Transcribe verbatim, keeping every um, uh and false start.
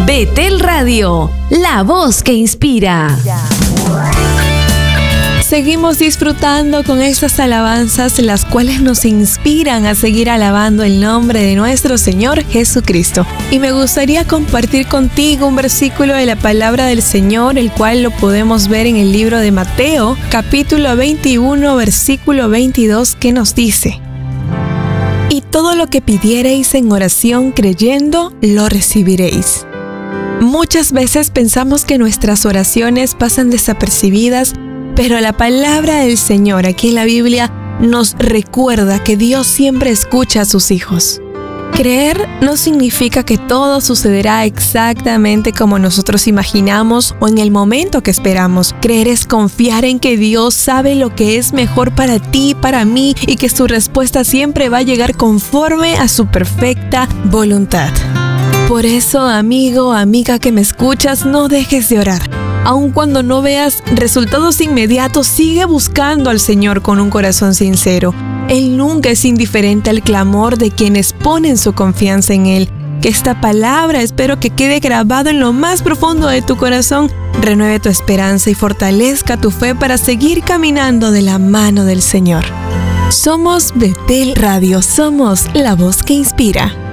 Betel Radio, la voz que inspira. Seguimos disfrutando con estas alabanzas, las cuales nos inspiran a seguir alabando el nombre de nuestro Señor Jesucristo. Y me gustaría compartir contigo un versículo de la palabra del Señor, el cual lo podemos ver en el libro de Mateo, capítulo veintiuno, versículo veintidós, que nos dice: y todo lo que pidiereis en oración creyendo, lo recibiréis. Muchas veces pensamos que nuestras oraciones pasan desapercibidas, pero la palabra del Señor aquí en la Biblia nos recuerda que Dios siempre escucha a sus hijos. Creer no significa que todo sucederá exactamente como nosotros imaginamos o en el momento que esperamos. Creer es confiar en que Dios sabe lo que es mejor para ti, para mí, y que su respuesta siempre va a llegar conforme a su perfecta voluntad. Por eso, amigo, amiga que me escuchas, no dejes de orar. Aun cuando no veas resultados inmediatos, sigue buscando al Señor con un corazón sincero. Él nunca es indiferente al clamor de quienes ponen su confianza en Él. Que esta palabra, espero que quede grabado en lo más profundo de tu corazón, renueve tu esperanza y fortalezca tu fe para seguir caminando de la mano del Señor. Somos Betel Radio, somos la voz que inspira.